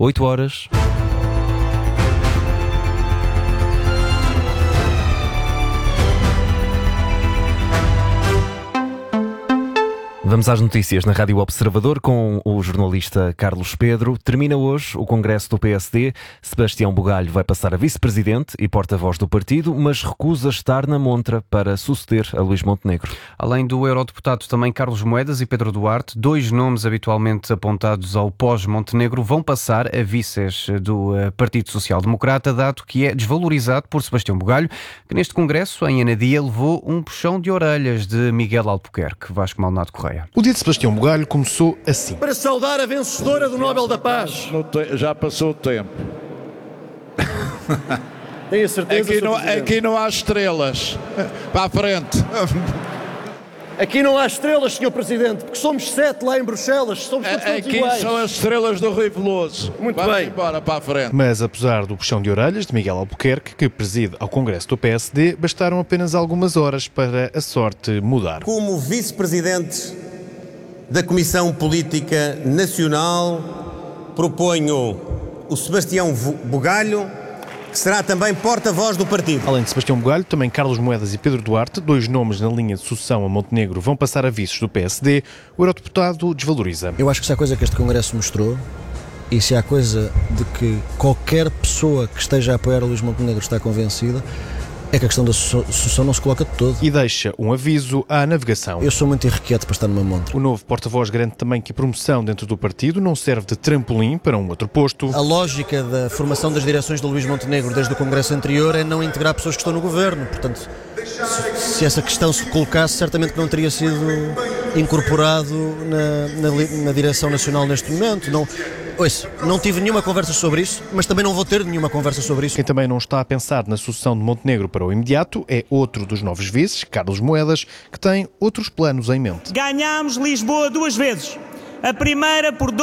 8 horas. Vamos às notícias na Rádio Observador com o jornalista Carlos Pedro. Termina hoje o congresso do PSD. Sebastião Bugalho vai passar a vice-presidente e porta-voz do partido, mas recusa estar na montra para suceder a Luís Montenegro. Além do eurodeputado, também Carlos Moedas e Pedro Duarte, dois nomes habitualmente apontados ao pós-Montenegro, vão passar a vices do Partido Social Democrata, dado que é desvalorizado por Sebastião Bugalho, que neste congresso, em Anadia, levou um puxão de orelhas de Miguel Albuquerque. Vasco Maldonado Correia. O dia de Sebastião Bugalho começou assim. Para saudar a vencedora do Nobel da Paz. Já passou o tempo. Tenho a certeza. Aqui não há estrelas. Para a frente. Aqui não há estrelas, Sr. Presidente, porque somos 7 lá em Bruxelas. Somos todos Aqui iguais. são as estrelas do Rui Veloso. Muito Vamos bem. embora para a frente. Mas apesar do puxão de orelhas de Miguel Albuquerque, que preside ao Congresso do PSD, bastaram apenas algumas horas para a sorte mudar. Como vice-presidente da Comissão Política Nacional, proponho o Sebastião Bugalho, que será também porta-voz do partido. Além de Sebastião Bugalho, também Carlos Moedas e Pedro Duarte, dois nomes na linha de sucessão a Montenegro, vão passar a vices do PSD. O eurodeputado desvaloriza. Eu acho que se há coisa que este Congresso mostrou, e se há coisa de que qualquer pessoa que esteja a apoiar a Luís Montenegro está convencida, é que a questão da sucessão não se coloca de todo. E deixa um aviso à navegação. Eu sou muito irrequieto para estar numa montra. O novo porta-voz garante também que a promoção dentro do partido não serve de trampolim para um outro posto. A lógica da formação das direções de Luís Montenegro desde o Congresso anterior é não integrar pessoas que estão no governo. Portanto, se essa questão se colocasse, certamente não teria sido incorporado na direção nacional neste momento. Não tive nenhuma conversa sobre isso, mas também não vou ter nenhuma conversa sobre isso. Quem também não está a pensar na sucessão de Montenegro para o imediato é outro dos novos vices, Carlos Moedas, que tem outros planos em mente. Ganhámos Lisboa 2 vezes. A primeira por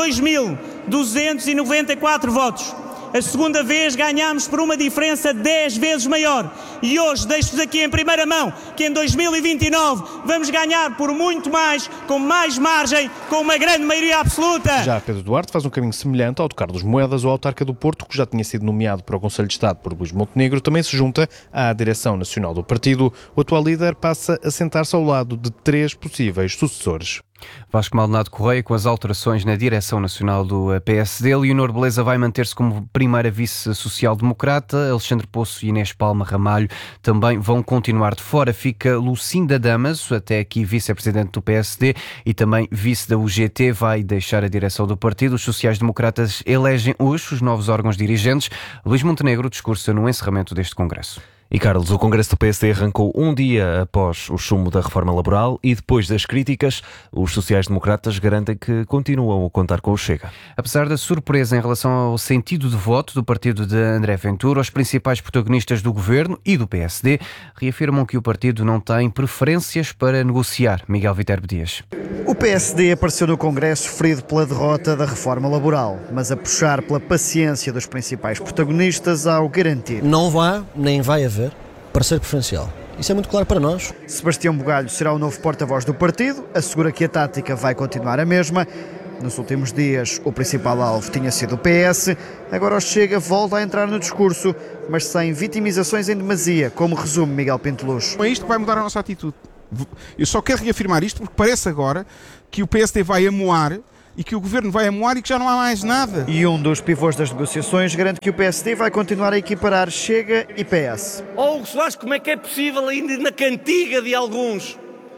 2.294 votos. A segunda vez ganhámos por uma diferença 10 vezes maior. E hoje deixo-vos aqui em primeira mão que em 2029 vamos ganhar por muito mais, com mais margem, com uma grande maioria absoluta. Já Pedro Duarte faz um caminho semelhante ao de Carlos Moedas. O autarca do Porto, que já tinha sido nomeado para o Conselho de Estado por Luís Montenegro, também se junta à direção nacional do partido. O atual líder passa a sentar-se ao lado de 3 possíveis sucessores. Vasco Maldonado Correia, com as alterações na direção nacional do PSD, Leonor Beleza vai manter-se como primeira vice-social-democrata, Alexandre Poço e Inês Palma Ramalho também vão continuar de fora. Fica Lucinda Damaso, até aqui vice-presidente do PSD e também vice da UGT, vai deixar a direção do partido. Os sociais-democratas elegem hoje os novos órgãos dirigentes. Luís Montenegro discursa no encerramento deste congresso. E Carlos, o Congresso do PSD arrancou um dia após o chumbo da reforma laboral e depois das críticas, os sociais-democratas garantem que continuam a contar com o Chega. Apesar da surpresa em relação ao sentido de voto do partido de André Ventura, os principais protagonistas do governo e do PSD reafirmam que o partido não tem preferências para negociar. Miguel Viterbo Dias. O PSD apareceu no Congresso ferido pela derrota da reforma laboral, mas a puxar pela paciência dos principais protagonistas ao garantir. Não há, nem vai haver, parecer preferencial. Isso é muito claro para nós. Sebastião Bugalho será o novo porta-voz do partido, assegura que a tática vai continuar a mesma. Nos últimos dias, o principal alvo tinha sido o PS, agora o Chega volta a entrar no discurso, mas sem vitimizações em demasia, como resume Miguel Pinteluz. É isto que vai mudar a nossa atitude. Eu só quero reafirmar isto porque parece agora que o PSD vai amoar e que o governo vai amoar e que já não há mais nada. E um dos pivôs das negociações garante que o PSD vai continuar a equiparar Chega e PS. Hugo Soares, como é que é possível ainda na cantiga de alguns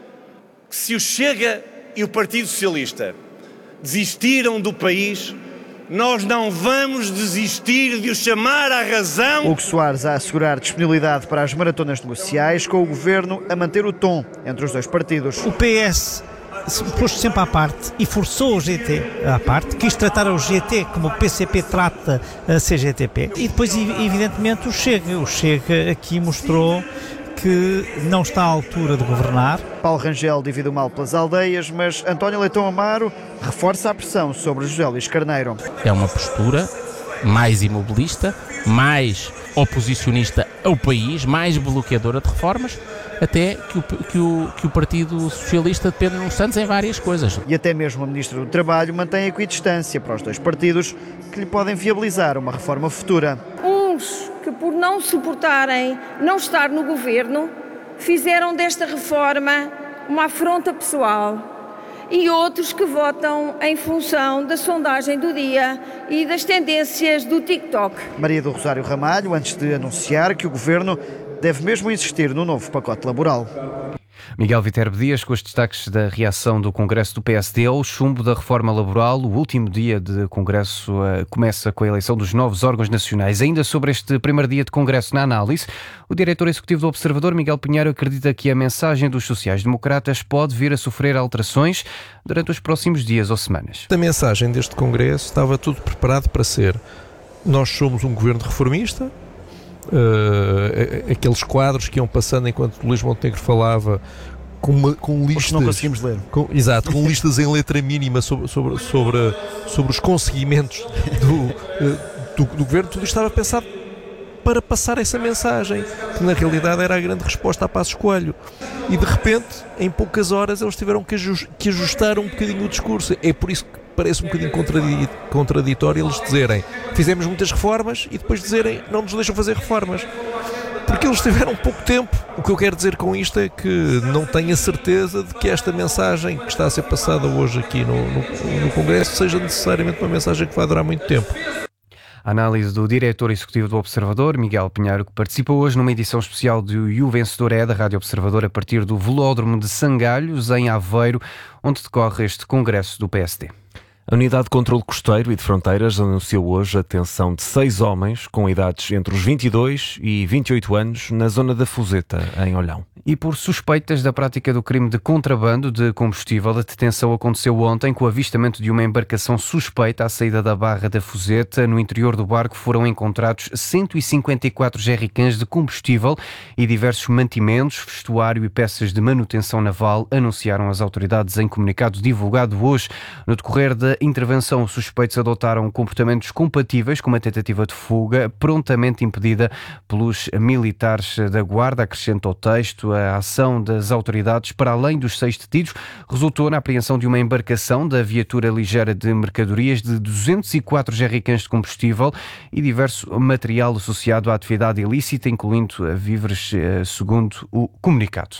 que se o Chega e o Partido Socialista desistiram do país, nós não vamos desistir de o chamar à razão. Hugo Soares a assegurar disponibilidade para as maratonas negociais, com o governo a manter o tom entre os dois partidos. O PS pôs-se sempre à parte e forçou o GT à parte, quis tratar o GT como o PCP trata a CGTP. E depois, evidentemente, o Chega aqui mostrou que não está à altura de governar. Paulo Rangel divide o mal pelas aldeias, mas António Leitão Amaro reforça a pressão sobre José Luís Carneiro. É uma postura mais imobilista, mais oposicionista ao país, mais bloqueadora de reformas, até que o Partido Socialista depende uns tantos em várias coisas. E até mesmo o Ministro do Trabalho mantém a equidistância para os dois partidos que lhe podem viabilizar uma reforma futura. Uns que, por não suportarem não estar no governo, fizeram desta reforma uma afronta pessoal. E outros que votam em função da sondagem do dia e das tendências do TikTok. Maria do Rosário Ramalho, antes de anunciar que o Governo deve mesmo insistir no novo pacote laboral. Miguel Viterbo Dias, com os destaques da reação do Congresso do PSD ao chumbo da reforma laboral. O último dia de Congresso começa com a eleição dos novos órgãos nacionais. Ainda sobre este primeiro dia de Congresso na análise, o diretor executivo do Observador, Miguel Pinheiro, acredita que a mensagem dos sociais-democratas pode vir a sofrer alterações durante os próximos dias ou semanas. A mensagem deste Congresso estava tudo preparado para ser: nós somos um governo reformista. Aqueles quadros que iam passando enquanto Luís Montenegro falava com listas, não conseguimos ler. Com listas em letra mínima sobre os conseguimentos do governo. Tudo estava pensado para passar essa mensagem, que na realidade era a grande resposta a Passos Coelho, e de repente em poucas horas eles tiveram que ajustar um bocadinho o discurso. É por isso que parece um bocadinho contraditório eles dizerem fizemos muitas reformas e depois dizerem não nos deixam fazer reformas, porque eles tiveram pouco tempo. O que eu quero dizer com isto é que não tenho a certeza de que esta mensagem que está a ser passada hoje aqui no Congresso seja necessariamente uma mensagem que vai durar muito tempo. A análise do diretor executivo do Observador, Miguel Pinheiro, que participa hoje numa edição especial do E o Vencedor é da Rádio Observador a partir do Velódromo de Sangalhos, em Aveiro, onde decorre este congresso do PSD. A Unidade de Controlo Costeiro e de Fronteiras anunciou hoje a detenção de 6 homens com idades entre os 22 e 28 anos na zona da Fuseta, em Olhão. E por suspeitas da prática do crime de contrabando de combustível, a detenção aconteceu ontem com o avistamento de uma embarcação suspeita à saída da Barra da Fuseta. No interior do barco foram encontrados 154 jerrycans de combustível e diversos mantimentos, vestuário e peças de manutenção naval, anunciaram as autoridades em comunicado divulgado hoje. No decorrer da intervenção, os suspeitos adotaram comportamentos compatíveis com uma tentativa de fuga, prontamente impedida pelos militares da Guarda, acrescenta o texto. A ação das autoridades, para além dos 6 detidos, resultou na apreensão de uma embarcação da viatura ligeira de mercadorias de 204 jerrycans de combustível e diverso material associado à atividade ilícita, incluindo víveres, segundo o comunicado.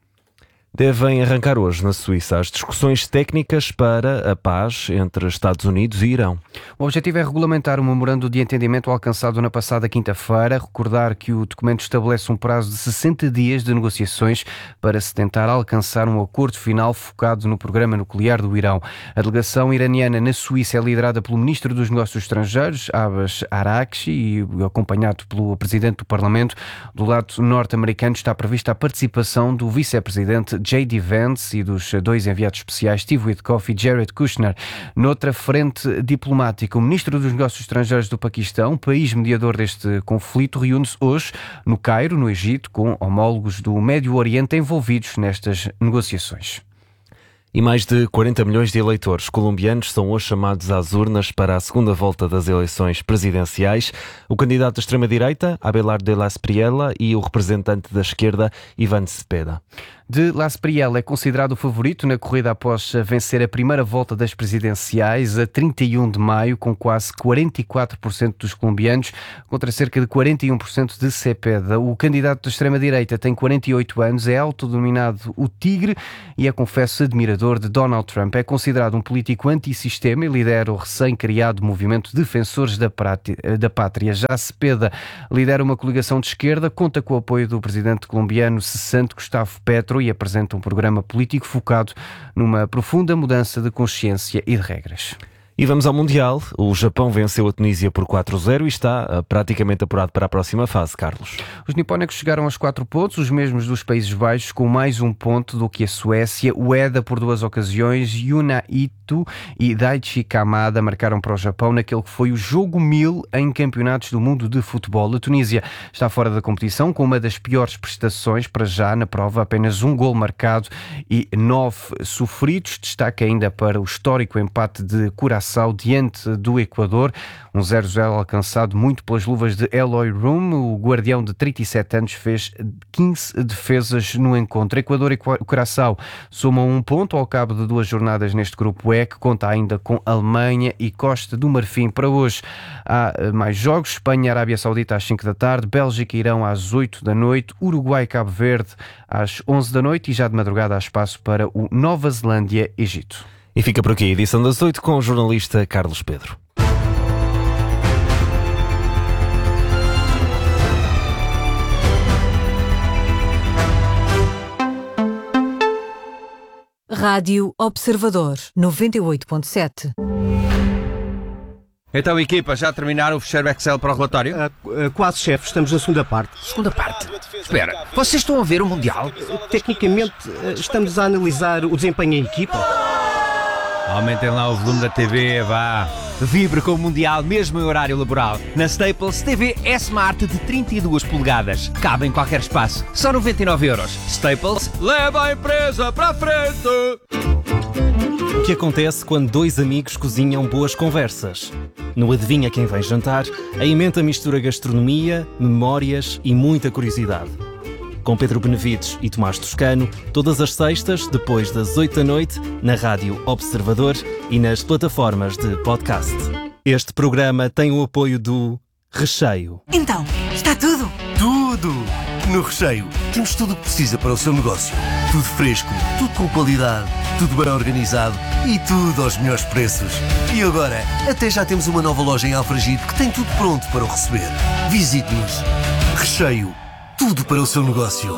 Devem arrancar hoje na Suíça as discussões técnicas para a paz entre Estados Unidos e Irão. O objetivo é regulamentar o memorando de entendimento alcançado na passada quinta-feira. Recordar que o documento estabelece um prazo de 60 dias de negociações para se tentar alcançar um acordo final focado no programa nuclear do Irão. A delegação iraniana na Suíça é liderada pelo Ministro dos Negócios Estrangeiros, Abbas Araghchi, e acompanhado pelo Presidente do Parlamento. Do lado norte-americano está prevista a participação do Vice-Presidente J.D. Vance e dos 2 enviados especiais Steve Witkoff e Jared Kushner. Noutra frente diplomática, o Ministro dos Negócios Estrangeiros do Paquistão, país mediador deste conflito, reúne-se hoje no Cairo, no Egito, com homólogos do Médio Oriente envolvidos nestas negociações. E mais de 40 milhões de eleitores colombianos são hoje chamados às urnas para a segunda volta das eleições presidenciais. O candidato da extrema-direita, Abelardo de la Espriella, e o representante da esquerda, Iván Cepeda. De la Espriella é considerado o favorito na corrida após vencer a primeira volta das presidenciais a 31 de maio, com quase 44% dos colombianos, contra cerca de 41% de Cepeda. O candidato da extrema-direita tem 48 anos, é autodenominado o Tigre e é, confesso, admirador de Donald Trump. É considerado um político antissistema e lidera o recém-criado movimento Defensores da Pátria. Já Cepeda lidera uma coligação de esquerda, conta com o apoio do presidente colombiano cessante Gustavo Petro e apresenta um programa político focado numa profunda mudança de consciência e de regras. E vamos ao Mundial. O Japão venceu a Tunísia por 4-0 e está praticamente apurado para a próxima fase, Carlos. Os nipónicos chegaram aos 4 pontos, os mesmos dos Países Baixos, com mais um ponto do que a Suécia. Ueda, por 2 ocasiões, Yuna Ito e Daichi Kamada marcaram para o Japão naquele que foi o jogo 1000 em campeonatos do mundo de futebol. A Tunísia está fora da competição com uma das piores prestações para já na prova, apenas 1 gol marcado e 9 sofridos. Destaque ainda para o histórico empate de Curaçao Curaçao diante do Equador. Um 0-0 alcançado muito pelas luvas de Eloy Room. O guardião de 37 anos fez 15 defesas no encontro. Equador e Curaçao somam um ponto ao cabo de 2 jornadas neste grupo E, que conta ainda com Alemanha e Costa do Marfim. Para hoje há mais jogos: Espanha, Arábia Saudita às 5 da tarde, Bélgica e Irão às 8 da noite, Uruguai e Cabo Verde às 11 da noite e já de madrugada há espaço para o Nova Zelândia-Egito. E fica por aqui a edição das 8 com o jornalista Carlos Pedro. Rádio Observador 98.7. Então, equipa, já terminaram o fecheiro Excel para o relatório? Quase, chefe. Estamos na segunda parte. Segunda parte? Espera, vocês estão a ver o Mundial? Tecnicamente, estamos a analisar o desempenho em equipa. Aumentem lá o volume da TV, vá. Vibre com o Mundial mesmo em horário laboral. Na Staples, TV S-Smart de 32 polegadas. Cabe em qualquer espaço. Só 99€. Staples, leva a empresa para a frente! O que acontece quando 2 amigos cozinham boas conversas? No Adivinha Quem Vem Jantar, a emenda mistura gastronomia, memórias e muita curiosidade. Com Pedro Benevides e Tomás Toscano, todas as sextas, depois das 8 da noite, na Rádio Observador e nas plataformas de podcast. Este programa tem o apoio do Recheio. Então, está tudo? Tudo! No Recheio, temos tudo o que precisa para o seu negócio. Tudo fresco, tudo com qualidade, tudo bem organizado e tudo aos melhores preços. E agora, até já temos uma nova loja em Alfragide que tem tudo pronto para o receber. Visite-nos. Recheio. Tudo para o seu negócio.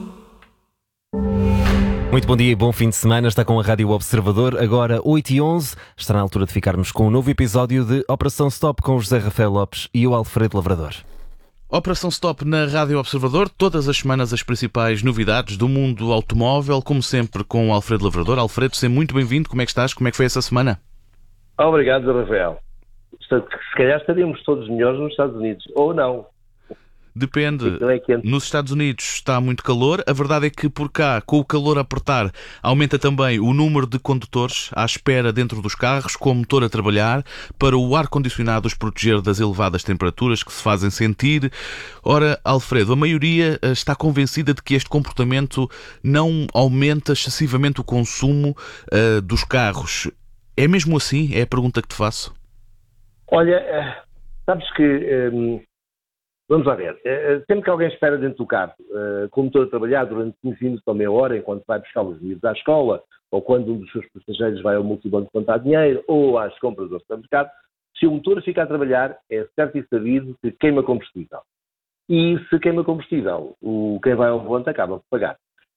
Muito bom dia e bom fim de semana. Está com a Rádio Observador, agora 8h11. Está na altura de ficarmos com um novo episódio de Operação Stop com o José Rafael Lopes e o Alfredo Lavrador. Operação Stop na Rádio Observador, todas as semanas as principais novidades do mundo automóvel, como sempre com o Alfredo Lavrador. Alfredo, seja muito bem-vindo. Como é que estás? Como é que foi essa semana? Obrigado, Rafael. Se calhar estaríamos todos melhores nos Estados Unidos, ou não. Depende. Nos Estados Unidos está muito calor. A verdade é que por cá, com o calor a apertar, aumenta também o número de condutores à espera dentro dos carros, com o motor a trabalhar, para o ar-condicionado os proteger das elevadas temperaturas que se fazem sentir. Ora, Alfredo, a maioria está convencida de que este comportamento não aumenta excessivamente o consumo dos carros. É mesmo assim? É a pergunta que te faço. Olha, sabes que... Vamos lá ver. Sempre que alguém espera dentro do carro, com o motor a trabalhar durante 15 minutos ou meia hora, enquanto vai buscar os miúdos à escola, ou quando um dos seus passageiros vai ao multibanco contar dinheiro, ou às compras do supermercado, se o motor fica a trabalhar, é certo e sabido que queima combustível. E se queima combustível, quem vai ao volante acaba por pagar.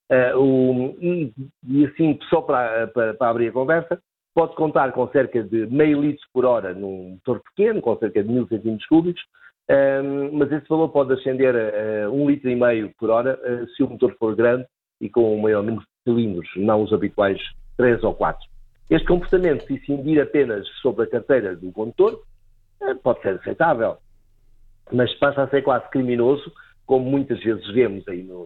E assim, só para abrir a conversa, pode contar com cerca de meio litro por hora num motor pequeno, com cerca de 1000 centímetros cúbicos, mas esse valor pode ascender a 1,5 litro por hora se o motor for grande e com um maior número de cilindros, não os habituais 3 ou 4. Este comportamento, se incidir apenas sobre a carteira do condutor, pode ser aceitável, mas passa a ser quase criminoso, como muitas vezes vemos aí no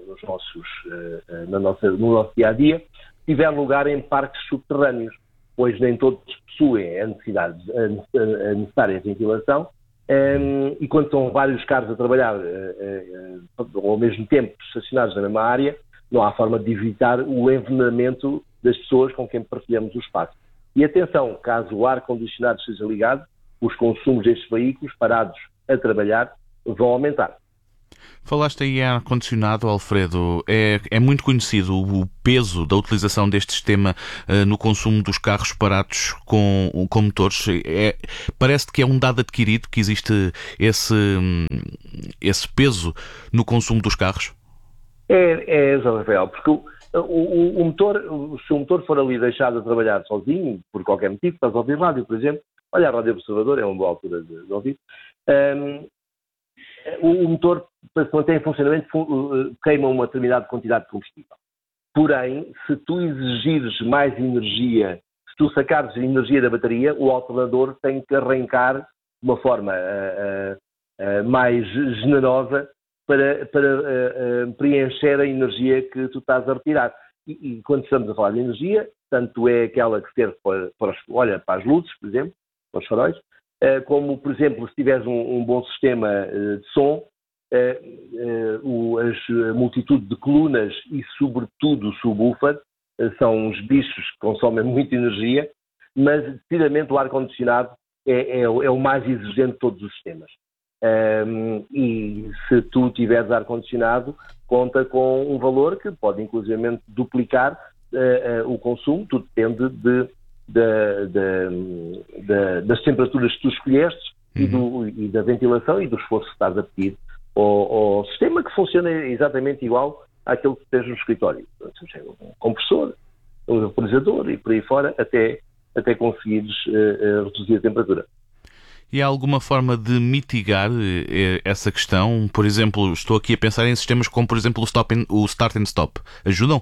nosso dia-a-dia, se tiver lugar em parques subterrâneos, pois nem todos possuem a necessária ventilação. E quando são vários carros a trabalhar ao mesmo tempo estacionados na mesma área, não há forma de evitar o envenenamento das pessoas com quem partilhamos o espaço. E atenção, caso o ar-condicionado esteja ligado, os consumos destes veículos parados a trabalhar vão aumentar. Falaste aí em ar-condicionado, Alfredo. É muito conhecido o peso da utilização deste sistema no consumo dos carros parados com motores. Parece-te que é um dado adquirido que existe esse peso no consumo dos carros? É, Rafael, porque o motor, se o motor for ali deixado a trabalhar sozinho, por qualquer motivo, estás a ouvir rádio, por exemplo, olha, a Rádio Observador é uma boa altura de ouvir, o motor, para se manter em funcionamento, queima uma determinada quantidade de combustível. Porém, se tu exigires mais energia, se tu sacares energia da bateria, o alternador tem que arrancar de uma forma mais generosa para preencher a energia que tu estás a retirar. E quando estamos a falar de energia, tanto é aquela que serve para as luzes, por exemplo, para os faróis, como, por exemplo, se tiveres um bom sistema de som, a multitude de colunas e, sobretudo, o subwoofer são uns bichos que consomem muita energia, mas, decididamente, o ar-condicionado é o mais exigente de todos os sistemas. E se tu tiveres ar-condicionado, conta com um valor que pode, inclusivamente, duplicar o consumo. Tudo depende das temperaturas que tu escolheste e da ventilação e do esforço que estás a pedir ao sistema, que funciona exatamente igual àquele que tens no escritório. Um compressor, um vaporizador e por aí fora, até conseguires reduzir a temperatura. E há alguma forma de mitigar essa questão? Por exemplo, estou aqui a pensar em sistemas como, por exemplo, o Start and Stop. Ajudam?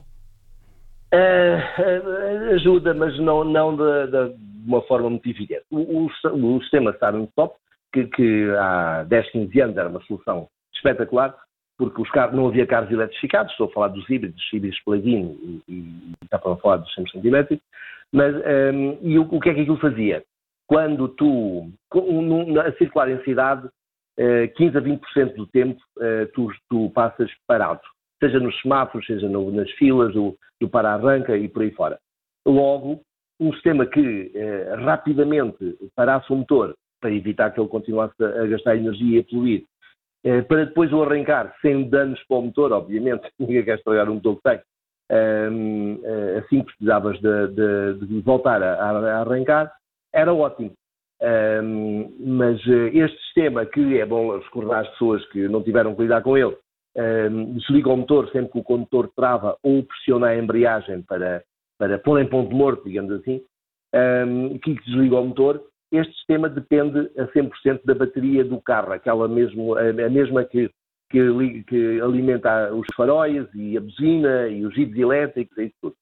Ajuda, mas não de uma forma muito evidente. O sistema Start and Stop, que há 10, 15 anos era uma solução espetacular, porque os carros, não havia carros eletrificados, estou a falar dos híbridos plug-in e está para falar dos 100% elétricos, mas e o que é que aquilo fazia? Quando a circular em cidade, 15 a 20% do tempo tu passas parado, seja nos semáforos, seja nas filas, do para-arranca e por aí fora. Logo, um sistema que rapidamente parasse o motor para evitar que ele continuasse a gastar energia e a poluir, para depois o arrancar sem danos para o motor, obviamente, ninguém quer estragar um motor que tem, assim que precisavas de voltar a arrancar, era ótimo. Mas este sistema, que é bom recordar às pessoas que não tiveram que lidar com ele, desliga o motor sempre que o condutor trava ou pressiona a embreagem para pôr em ponto morto, digamos assim, que desliga o motor. Este sistema depende a 100% da bateria do carro, a mesma que alimenta os faróis e a buzina e os vidros elétricos e isso tudo.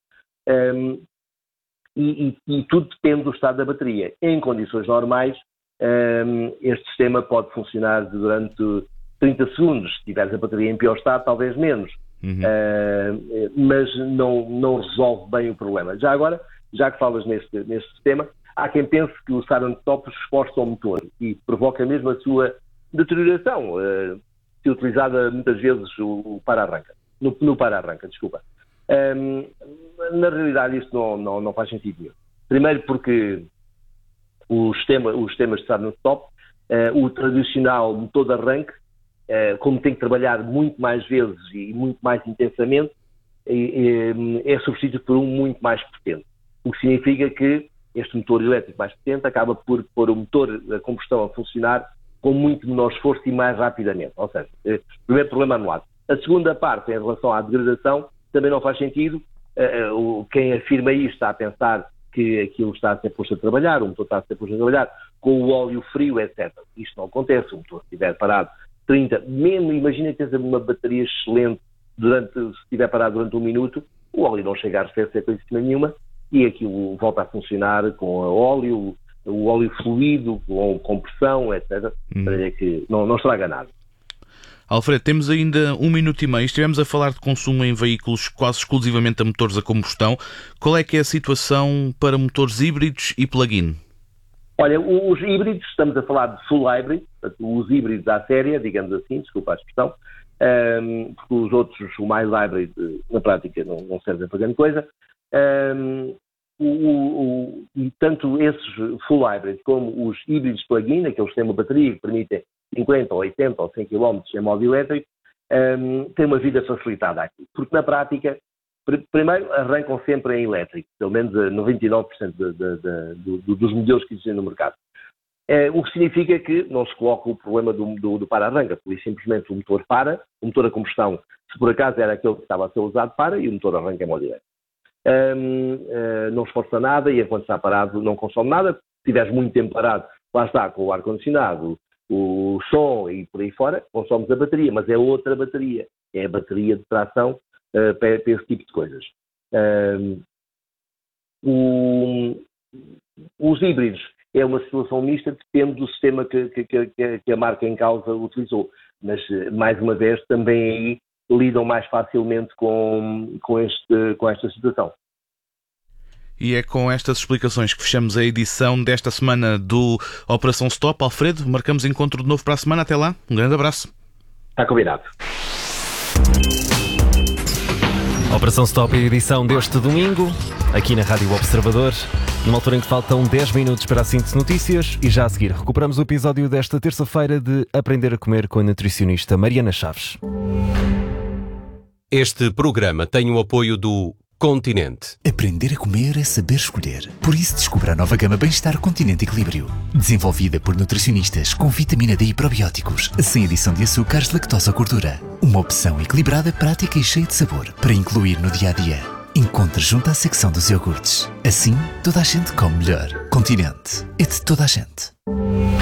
E tudo depende do estado da bateria. Em condições normais, este sistema pode funcionar durante 30 segundos. Se tiveres a bateria em pior estado, talvez menos. Mas não resolve bem o problema. Já agora, já que falas neste sistema, há quem pense que o Start and Stop esforça o motor e provoca mesmo a sua deterioração, se utilizada muitas vezes o para-arranca. No para-arranca, desculpa. Na realidade isto não faz sentido nenhum. Primeiro porque os sistemas de Start and Stop, o tradicional motor de arranque, como tem que trabalhar muito mais vezes e muito mais intensamente, é substituído por um muito mais potente. O que significa que este motor elétrico mais potente acaba por pôr o motor a combustão a funcionar com muito menor esforço e mais rapidamente. Ou seja, o primeiro problema anulado. A segunda parte, em relação à degradação, também não faz sentido. Quem afirma isto está a pensar que aquilo está a ser posto a trabalhar, o motor está a ser posto a trabalhar com o óleo frio, etc. Isto não acontece. O motor, se estiver parado 30, mesmo imagina que tens uma bateria excelente, se estiver parado durante 1 minuto, o óleo não chega a arrefecer coisa nenhuma e aquilo volta a funcionar com o óleo fluido, com compressão, etc. Para que não estraga nada. Alfredo, temos ainda 1 minuto e meio. Estivemos a falar de consumo em veículos quase exclusivamente a motores a combustão. Qual é que é a situação para motores híbridos e plug-in? Olha, os híbridos, estamos a falar de full hybrid, os híbridos à séria, digamos assim, desculpa a expressão, porque os outros, o mais hybrid, na prática não servem para grande coisa. Tanto esses full hybrid como os híbridos plug-in, aqueles que têm uma bateria que permitem 50, 80 ou 100 km em modo elétrico, têm uma vida facilitada aqui. Porque na prática, primeiro arrancam sempre em elétrico, pelo menos 99% dos modelos que existem no mercado. O que significa que não se coloca o problema do para-arranca, porque simplesmente o motor para, o motor a combustão, se por acaso era aquele que estava a ser usado, para, e o motor arranca em modo elétrico. Não esforça nada e enquanto está parado não consome nada. Se estiveres muito tempo parado, lá está, com o ar-condicionado, o som e por aí fora, consomes a bateria, mas é outra bateria, é a bateria de tração para esse tipo de coisas. Os híbridos é uma situação mista, depende do sistema que a marca em causa utilizou, mas mais uma vez também aí lidam mais facilmente com esta situação. E é com estas explicações que fechamos a edição desta semana do Operação Stop. Alfredo, marcamos encontro de novo para a semana. Até lá, um grande abraço. Está combinado. Operação Stop, edição deste domingo, aqui na Rádio Observador, numa altura em que faltam 10 minutos para a síntese de notícias, e já a seguir recuperamos o episódio desta terça-feira de Aprender a Comer com a nutricionista Mariana Chaves. Este programa tem o apoio do Continente. Aprender a comer é saber escolher. Por isso descubra a nova gama Bem-Estar Continente Equilíbrio. Desenvolvida por nutricionistas com vitamina D e probióticos, sem adição de açúcares, lactose ou gordura. Uma opção equilibrada, prática e cheia de sabor, para incluir no dia-a-dia. Encontre junto à secção dos iogurtes. Assim, toda a gente come melhor. Continente. É de toda a gente.